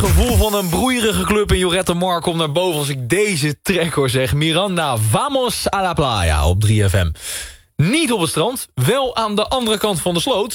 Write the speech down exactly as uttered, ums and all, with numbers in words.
gevoel van een broeierige club in Lloret de Mar komt naar boven als ik deze track hoor zeg. Miranda, vamos a la playa op drie F M. Niet op het strand, wel aan de andere kant van de sloot.